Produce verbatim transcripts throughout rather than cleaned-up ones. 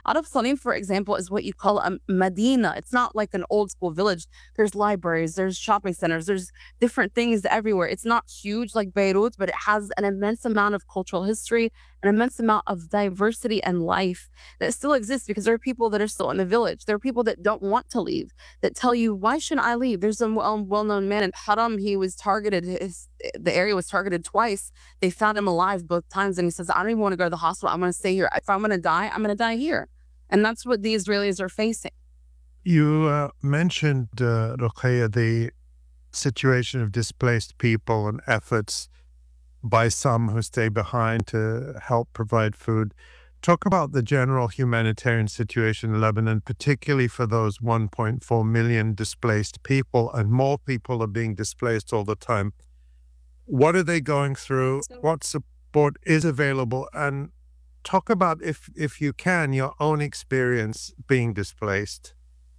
Arab Salim, for example, is what you call a Medina. It's not like an old school village. There's libraries, there's shopping centers, there's different things everywhere. It's not huge like Beirut, but it has an immense amount of cultural history, an immense amount of diversity and life that still exists because there are people that are still in the village. There are people that don't want to leave, that tell you, why shouldn't I leave? There's a well known man in Haram. He was targeted, his, the area was targeted twice. They found him alive both times. And he says, I don't even want to go to the hospital. I'm going to stay here. If I'm going to die, I'm going to die here. And that's what the Israelis are facing. You uh, mentioned, uh, Roqeya, the situation of displaced people and efforts by some who stay behind to help provide food. Talk about the general humanitarian situation in Lebanon, particularly for those one point four million displaced people, and more people are being displaced all the time. What are they going through? What support is available? And talk about, if if you can, your own experience being displaced.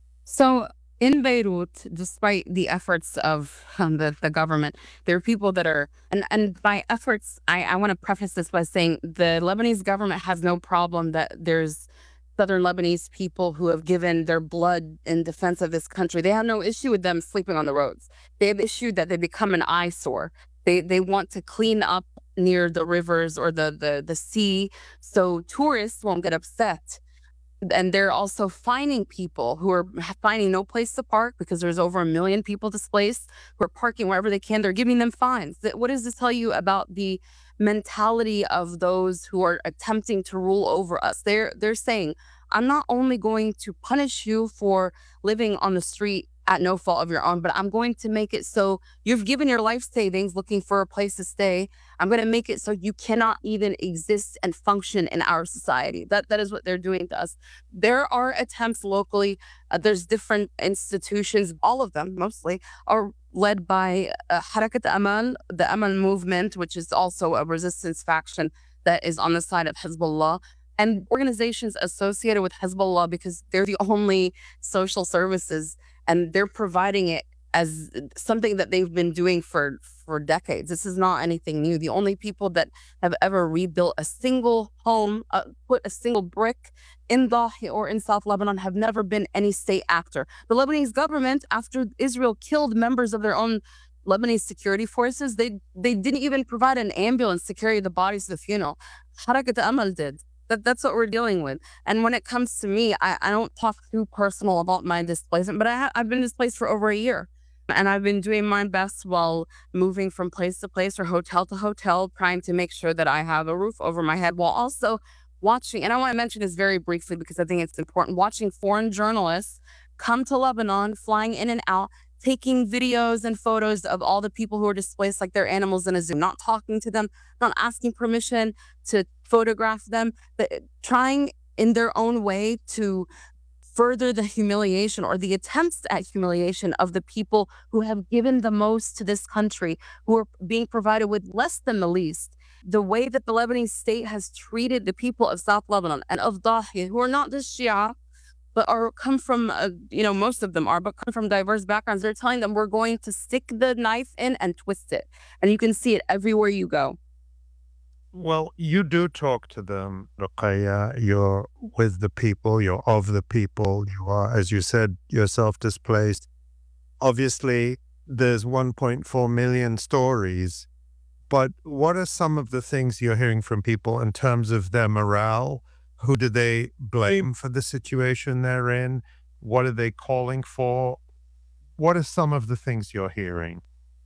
So in Beirut, despite the efforts of um, the, the government, there are people that are, and, and by efforts, I, I want to preface this by saying the Lebanese government has no problem that there's Southern Lebanese people who have given their blood in defense of this country. They have no issue with them sleeping on the roads. They have issue that they become an eyesore. They they want to clean up near the rivers or the, the, the sea so tourists won't get upset. And they're also fining people who are finding no place to park because there's over a million people displaced who are parking wherever they can. They're giving them fines. What does this tell you about the mentality of those who are attempting to rule over us? They're they're saying, I'm not only going to punish you for living on the street at no fault of your own, but I'm going to make it so you've given your life savings looking for a place to stay. I'm going to make it so you cannot even exist and function in our society. That that is what they're doing to us. There are attempts locally. Uh, there's different institutions. All of them mostly are led by uh, Harakat Amal, the Amal movement, which is also a resistance faction that is on the side of Hezbollah, and organizations associated with Hezbollah because they're the only social services and they're providing it as something that they've been doing for, for decades. This is not anything new. The only people that have ever rebuilt a single home, uh, put a single brick in Dahi or in South Lebanon have never been any state actor. The Lebanese government, after Israel killed members of their own Lebanese security forces, they they didn't even provide an ambulance to carry the bodies to the funeral. Harakat Amal did. That, that's what we're dealing with. And when it comes to me, I, I don't talk too personal about my displacement, but I ha- I've been displaced for over a year. And I've been doing my best while moving from place to place or hotel to hotel, trying to make sure that I have a roof over my head while also watching, and I want to mention this very briefly because I think it's important, watching foreign journalists come to Lebanon, flying in and out, taking videos and photos of all the people who are displaced like they're animals in a zoo, not talking to them, not asking permission to photograph them, but trying in their own way to further the humiliation or the attempts at humiliation of the people who have given the most to this country, who are being provided with less than the least. The way that the Lebanese state has treated the people of South Lebanon and of Dahi, who are not just Shia, but are come from, uh, you know, most of them are, but come from diverse backgrounds. They're telling them we're going to stick the knife in and twist it. And you can see it everywhere you go. Well, you do talk to them, Roqeya. You're with the people, you're of the people, you are, as you said, yourself displaced. Obviously, there's one point four million stories, but what are some of the things you're hearing from people in terms of their morale? Who do they blame for the situation they're in? What are they calling for? What are some of the things you're hearing?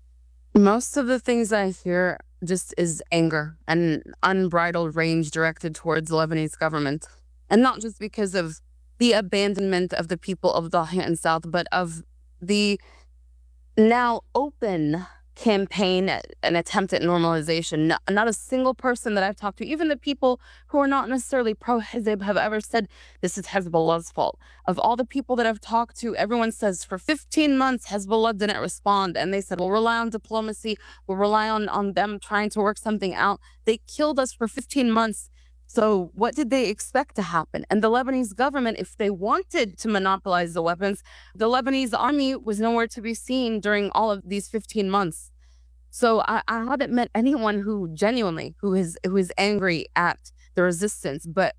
Most of the things I hear just is anger and unbridled rage directed towards the Lebanese government. And not just because of the abandonment of the people of Dahi and South, but of the now open campaign and attempt at normalization. Not, not a single person that I've talked to, even the people who are not necessarily pro-Hizb, have ever said this is Hezbollah's fault. Of all the people that I've talked to, everyone says for fifteen months, Hezbollah didn't respond. And they said, we'll rely on diplomacy. We'll rely on, on them trying to work something out. They killed us for fifteen months. So what did they expect to happen? And the Lebanese government, if they wanted to monopolize the weapons, the Lebanese army was nowhere to be seen during all of these fifteen months. So I, I haven't met anyone who genuinely, who is who is angry at the resistance. But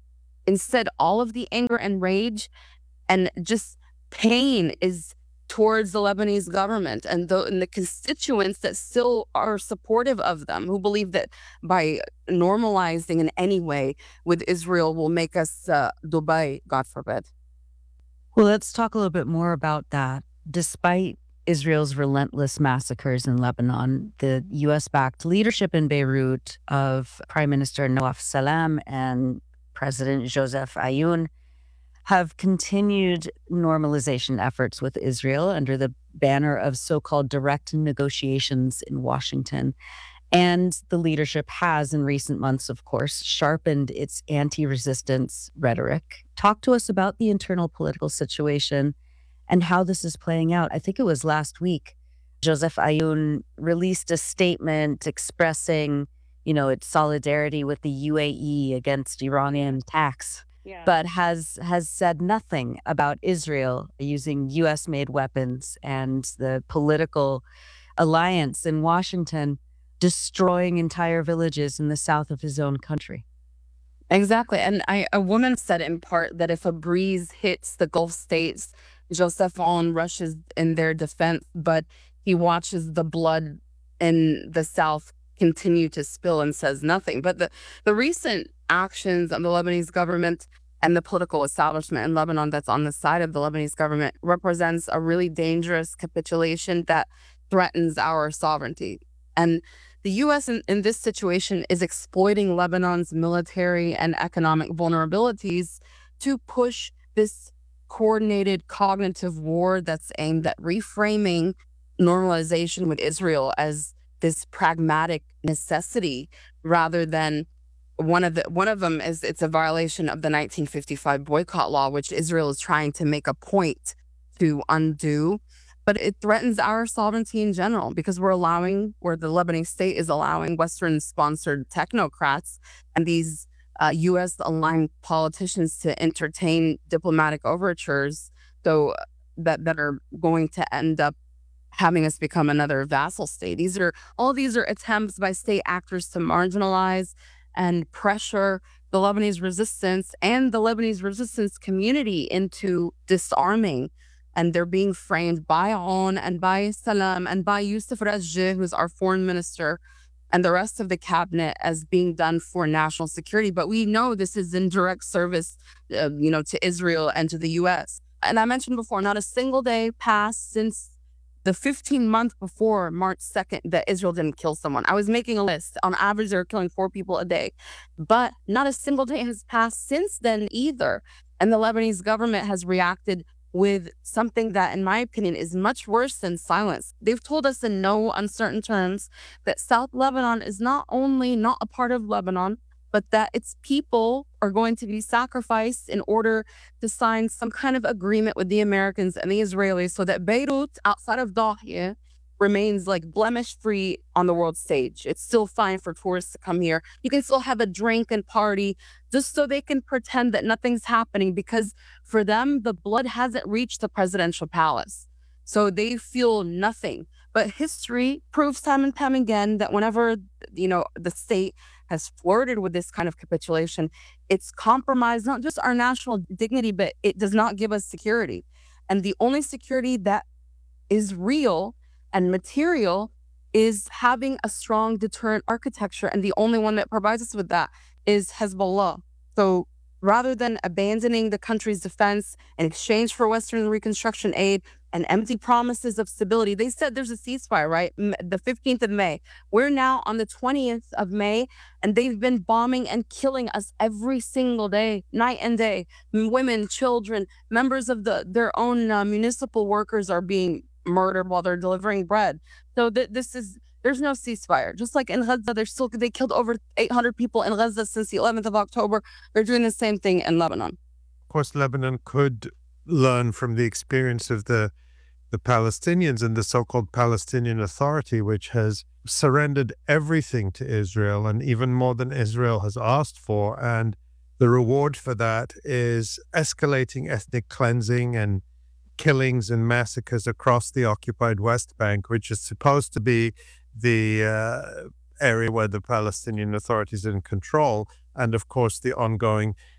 Instead, all of the anger and rage and just pain is towards the Lebanese government and the, and the constituents that still are supportive of them, who believe that by normalizing in any way with Israel will make us uh, Dubai, God forbid. Well, let's talk a little bit more about that. Despite Israel's relentless massacres in Lebanon, the U S-backed leadership in Beirut of Prime Minister Nawaf Salam and President Joseph Ayoun have continued normalization efforts with Israel under the banner of so-called direct negotiations in Washington. And the leadership has, in recent months, of course, sharpened its anti-resistance rhetoric. Talk to us about the internal political situation and how this is playing out. I think it was last week, Joseph Ayoun released a statement expressing, you know, its solidarity with the U A E against Iranian attacks. Yeah. But has has said nothing about Israel using U S-made weapons and the political alliance in Washington destroying entire villages in the south of his own country. Exactly. And I, a woman said in part that if a breeze hits the Gulf states, Joseph Aoun rushes in their defense, but he watches the blood in the south continue to spill and says nothing. But the, the recent actions of the Lebanese government and the political establishment in Lebanon that's on the side of the Lebanese government represents a really dangerous capitulation that threatens our sovereignty. And the U S in, in this situation is exploiting Lebanon's military and economic vulnerabilities to push this coordinated cognitive war that's aimed at reframing normalization with Israel as this pragmatic necessity rather than one of the one of them is it's a violation of the nineteen fifty-five boycott law, which Israel is trying to make a point to undo. But it threatens our sovereignty in general because we're allowing, or the Lebanese state is allowing Western-sponsored technocrats and these uh, U S-aligned politicians to entertain diplomatic overtures, so that that are going to end up having us become another vassal state. These are all these are attempts by state actors to marginalize and pressure the Lebanese resistance and the Lebanese resistance community into disarming. And they're being framed by Aoun and by Salam and by Youssef Rajeh, who's our foreign minister, and the rest of the cabinet as being done for national security. But we know this is in direct service, uh, you know, to Israel and to the U S. And I mentioned before, not a single day passed since the fifteen month before March second that Israel didn't kill someone. I was making a list. On average, they're killing four people a day. But not a single day has passed since then either. And the Lebanese government has reacted with something that, in my opinion, is much worse than silence. They've told us in no uncertain terms that South Lebanon is not only not a part of Lebanon, but that its people are going to be sacrificed in order to sign some kind of agreement with the Americans and the Israelis so that Beirut, outside of Dahia, remains like blemish-free on the world stage. It's still fine for tourists to come here. You can still have a drink and party just so they can pretend that nothing's happening, because for them, the blood hasn't reached the presidential palace. So they feel nothing. But history proves time and time again that whenever, you know, the state has flirted with this kind of capitulation, it's compromised not just our national dignity, but it does not give us security. And the only security that is real and material is having a strong deterrent architecture. And the only one that provides us with that is Hezbollah. So rather than abandoning the country's defense in exchange for Western reconstruction aid and empty promises of stability, they said there's a ceasefire, right? The fifteenth of May. We're now on the twentieth of May, and they've been bombing and killing us every single day, night and day. Women, children, members of the their own uh, municipal workers are being murdered while they're delivering bread. So th- this is, there's no ceasefire. Just like in Gaza, they're still, they killed over eight hundred people in Gaza since the eleventh of October. They're doing the same thing in Lebanon. Of course, Lebanon could learn from the experience of the the Palestinians and the so-called Palestinian Authority, which has surrendered everything to Israel, and even more than Israel has asked for. And the reward for that is escalating ethnic cleansing and killings and massacres across the occupied West Bank, which is supposed to be the uh, area where the Palestinian Authority is in control. And of course, the ongoing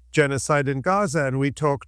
genocide in Gaza, and we talked